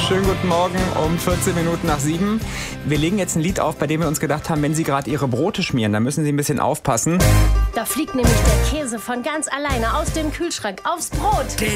Schönen guten Morgen um 14 Minuten nach 7. Wir legen jetzt ein Lied auf, bei dem wir uns gedacht haben, wenn Sie gerade Ihre Brote schmieren, dann müssen Sie ein bisschen aufpassen. Da fliegt nämlich der Käse von ganz alleine aus dem Kühlschrank aufs Brot. Den